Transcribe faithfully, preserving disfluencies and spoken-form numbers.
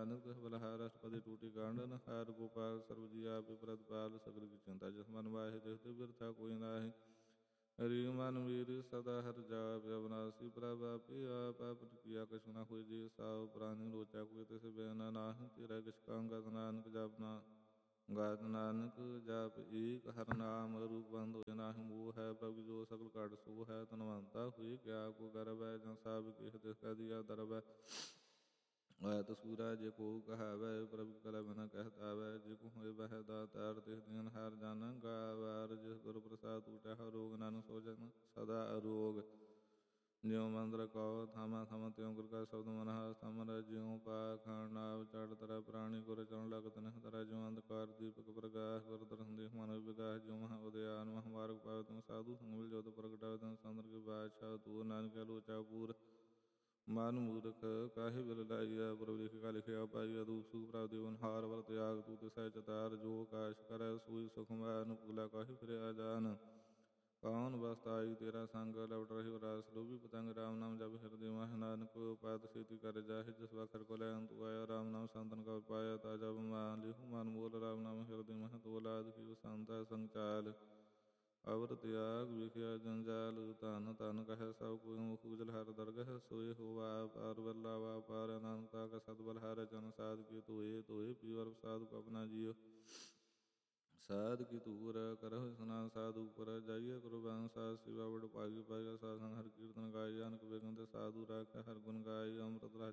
ਨਾਨਕ ਤਿਸ ਬਲਹਾਰ ਅਸ਼ਟਪਦੀ ਟੂਟੀ ਕਾਂਡਨ ਹਾਰ ਗੋਪਾਲ ਸਰਬ ਜੀ ਆਪੇ ਪ੍ਰਤਪਾਲ ਸਗਲ ਕੀ ਚਿੰਤਾ ਜਿਸ ਮਨ ਵਾਹਿ ਦੇਖਤੇ ਬਿਰਥਾ ਕੋਈ ਨਾਹੀ ਹਰੀ ਮਨ ਵੀਰ ਸਦਾ ਹਰ ਜਾਪ ਅਵਨਾਸੀ ਪ੍ਰਭ ਆਪੇ ਆਪ ਆਪਨ ਕੀਆ ਕਛੁ ਨਾ ਹੋਇ ਜੀ ਸਾਵ ਪ੍ਰਾਨੀ ਲੋਚਾ ਕੋਈ ਤਿਸ ਬਿਨ ਨਾਹਿ ਤੇਰਾ ਕਿਛ ਕਾਂਗਤ ਨਾਨਕ ਜਪਨਾ ਗਾਤ ਨਾਨਕ ਜਪ ਏਕ ਹਰ ਨਾਮ ਰੂਪ ਬੰਦ ਹੋਇ ਨਾਹਿ ਮੋਹ ਹੈ ਪ੍ਰਭ ਜੋ ਸਗਲ ਘਟ ਸੋ ਹੈ ਤਨਵੰਤਾ ਹੋਇ ਕਿਆ ਕੋ ਕਰਵੈ ਜਾਂ ਸਭ ਕਿਹ ਤਿਸ ਕੈ ਦੀਆ ਦਰਵੈ ਆਇਤ ਸੂਰਾ ਜੇ ਕੋ ਕਹਾਵੈ ਪ੍ਰਭ ਕਲ ਬਿਨਾ ਕਹਿਤ ਆਵੈ ਜੇ ਕੋ ਹੋਇ ਬਹਿ ਦਾਤਾਰ ਤਿਸ ਦੀਨ ਹਰ ਜਨ ਗਾਵਾਰ ਜਿਸ ਗੁਰ ਪ੍ਰਸਾਦ ਟੂਟੈ ਹਰ ਰੋਗ ਨਾਨਕ ਸੋ ਜਨ ਸਦਾ ਅਰੋਗ ਜਿਉ ਮੰਦਰ ਕਉ ਥਾਮਾ ਥਮ ਤਿਉ ਗੁਰ ਕਾ ਸ਼ਬਦ ਮਨਹਾ ਸਮਰ ਜਿਉ ਪਾਖੰਡ ਨਾਵ ਚੜ ਤਰਾ ਪ੍ਰਾਣੀ ਗੁਰ ਚਰਨ ਲਗਤ ਨਹਿ ਤਰਾ ਜਿਉ ਅੰਧਕਾਰ ਦੀਪਕ ਪ੍ਰਗਾਸ ਗੁਰ ਦਰਸ਼ਨ ਦੇਖ ਮਨ ਵਿਗਾਸ ਜਿਉ ਮਹਾ ਉਦਿਆਨ ਮਹ ਮਾਰਗ ਪਾਵੈ ਤੁਮ ਸਾਧੂ ਸੰਗ ਮਿਲ ਜੋਤ ਪ੍ਰਗਟਾਵੈ ਤਨ ਸੰਦਰ ਕੇ ਬਾਦਸ਼ਾਹ ਤੂ ਨਾਨਕ ਲੋਚਾ ਪੂਰ ਮਨ ਮੂਰਖ ਕਾਹੇ ਬਿਲ ਲਾਈਆ ਪ੍ਰਭ ਲਿਖ ਕਾ ਲਿਖਿਆ ਪਾਈਆ ਦੂਖ ਸੁਖ ਪ੍ਰਭ ਦੇਵਨ ਹਾਰ ਵਰ ਤਿਆਗ ਤੂ ਤਿਸੈ ਚਤਾਰ ਜੋ ਕਾਸ਼ ਕਰੈ ਸੋਈ ਸੁਖਮੈ ਅਨੁਕੂਲਾ ਕਾਹੇ ਫਿਰਿਆ ਜਾਨ ਕੌਣ ਬਸਤਾਈ ਤੇਰਾ ਸੰਗ ਲਵਟ ਰਹਿ ਰਾਸ ਲੋਭੀ ਪਤੰਗ ਰਾਮ ਨਾਮ ਜਪ ਹਿਰਦੇ ਮਹਿ ਨਾਨਕ ਪਾਤ ਛੇਤੀ ਕਰ ਜਾਹਿ ਜਿਸ ਵਖਰ ਕੋ ਲੈ ਅੰਤੁ ਆਇਆ ਰਾਮ ਨਾਮ ਸੰਤਨ ਕਉ ਪਾਇਆ ਤਾ ਜਬ ਮਾਨ ਲਿਹੁ ਮਨ ਮੋਲ ਰਾਮ ਨਾਮ ਹਿਰਦੇ ਮਹਿ ਤੋਲਾਦ ਕੀ ਵਸੰਤਾ ਸੰਚਾਲ ਅਵਰ ਤਿਆਗ ਵਿਖਿਆ ਜੰਜਾਲ ਧਨ ਧਨ ਕਹਿ ਸਭ ਕੋਈ ਮੁਖ ਉਜਲ ਹਰ ਦਰਗਹ ਸੋਏ ਹੋਵਾ ਪਾਰ ਬੱਲਾ ਵਾ ਪਾਰ ਅਨੰਤਾ ਕਾ ਸਤ ਬਲ ਹਰ ਜਨ ਸਾਧ ਕੇ ਧੋਏ ਧੋਏ ਪੀਵਰ ਸਾਧੁ ਕੋ ਆਪਣਾ ਜੀਉ ਸਾਧ ਕੀ ਧੂਰ ਕਰਹੁ ਇਸਨਾਨ ਸਾਧ ਉਪਰ ਜਾਈਏ ਕੁਰਬਾਨ ਸਾਧ ਸਿਵਾ ਵਡ ਪਾਗੀ ਪਾਇਆ ਸਾਧ ਸੰਗ ਹਰ ਕੀਰਤਨ ਗਾਏ ਅਨਕ ਬੇਗੰਤ ਸਾਧੂ ਰਾਖੈ ਹਰ ਗੁਣ ਗਾਏ ਅੰਮ੍ਰਿਤ ਰਸ